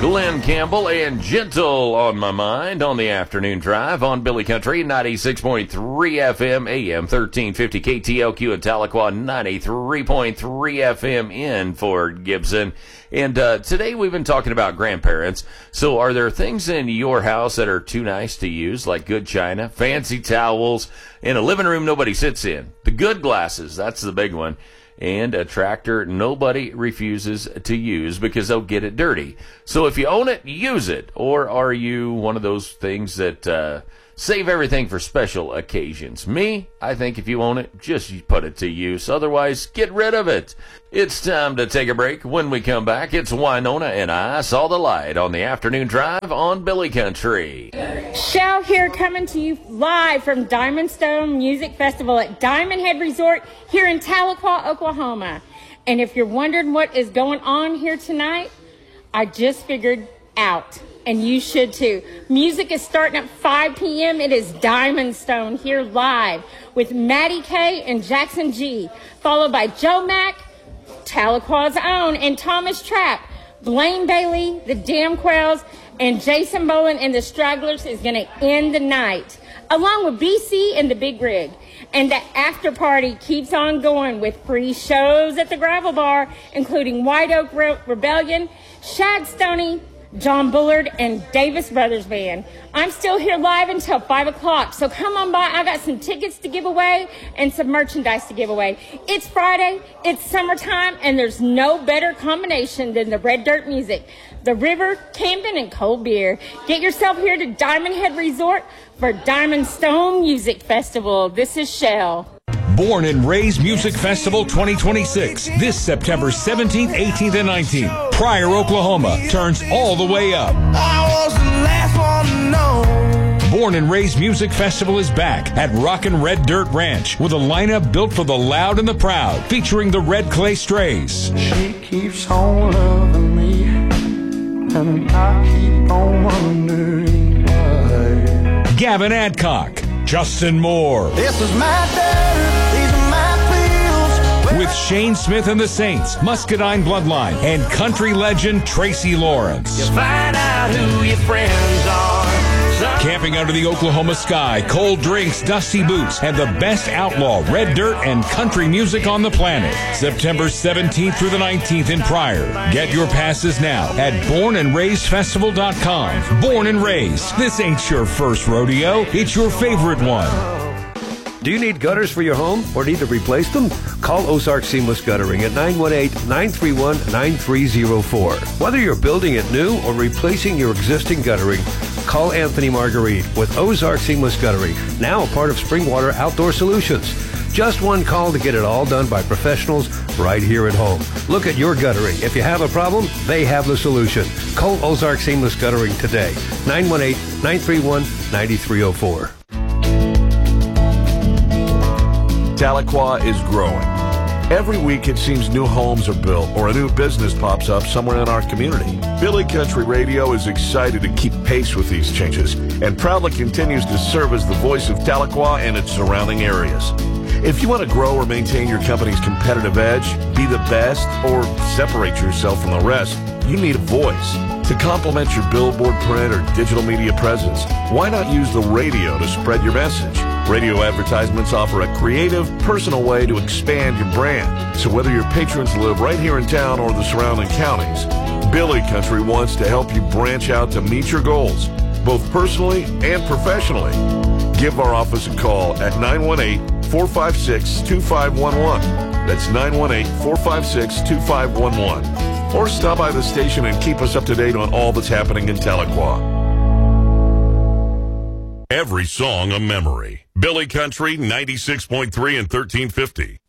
Glenn Campbell and Gentle on my mind on the afternoon drive on Billy Country 96.3 FM, AM 1350 KTLQ in Tahlequah, 93.3 FM in Fort Gibson. And today we've been talking about grandparents. So are there things in your house that are too nice to use, like good china, fancy towels, in a living room nobody sits in? The good glasses, that's the big one. And a tractor nobody refuses to use because they'll get it dirty. So if you own it, use it. Or are you one of those things that save everything for special occasions? Me, I think if you own it, just put it to use. Otherwise, get rid of it. It's time to take a break. When we come back, it's Winona and I Saw the Light on the afternoon drive on Billy Country. Shell here, coming to you live from Diamond Stone Music Festival at Diamond Head Resort here in Tahlequah, Oklahoma. And if you're wondering what is going on here tonight, I just figured out, and you should too. Music is starting at 5 p.m. It is Diamond Stone here live with Maddie K and Jackson G, followed by Joe Mack, Tahlequah's own, and Thomas Trapp. Blaine Bailey, the Damn Quails, and Jason Boland and the Stragglers is going to end the night, along with BC and the Big Rig. And the after party keeps on going with free shows at the Gravel Bar, including White Oak Rebellion, Shad Stoney, John Bullard, and Davis Brothers Band. I'm still here live until 5 o'clock, so come on by. I got some tickets to give away and some merchandise to give away. It's Friday, it's summertime, and there's no better combination than the red dirt music, the river, camping, and cold beer. Get yourself here to Diamond Head Resort for Diamond Stone Music Festival. This is Shell. Born and Raised Music Festival 2026, this September 17th, 18th, and 19th. Pryor, Oklahoma turns all the way up. I was the last one to know. Born and Raised Music Festival is back at Rockin' Red Dirt Ranch with a lineup built for the loud and the proud, featuring the Red Clay Strays. She keeps on loving me, and I keep on wondering why. Gavin Adcock, Justin Moore. This is my dirt, these are my fields. With Shane Smith and the Saints, Muscadine Bloodline, and country legend Tracy Lawrence. You find out who your friends are. Camping under the Oklahoma sky, cold drinks, dusty boots, and the best outlaw, red dirt, and country music on the planet. September 17th through the 19th in Pryor. Get your passes now at bornandraisedfestival.com. Born and Raised. This ain't your first rodeo. It's your favorite one. Do you need gutters for your home or need to replace them? Call Ozark Seamless Guttering at 918-931-9304. Whether you're building it new or replacing your existing guttering, call Anthony Marguerite with Ozark Seamless Guttering, now a part of Springwater Outdoor Solutions. Just one call to get it all done by professionals right here at home. Look at your guttering. If you have a problem, they have the solution. Call Ozark Seamless Guttering today, 918-931-9304. Tahlequah is growing. Every week it seems new homes are built or a new business pops up somewhere in our community. Billy Country Radio is excited to keep pace with these changes and proudly continues to serve as the voice of Tahlequah and its surrounding areas. If you want to grow or maintain your company's competitive edge, be the best, or separate yourself from the rest, you need a voice. To complement your billboard, print, or digital media presence, why not use the radio to spread your message? Radio advertisements offer a creative, personal way to expand your brand. So whether your patrons live right here in town or the surrounding counties, Billy Country wants to help you branch out to meet your goals, both personally and professionally. Give our office a call at 918-456-2511. That's 918-456-2511. Or stop by the station and keep us up to date on all that's happening in Tahlequah. Every song a memory. Billy Country 96.3 and 1350.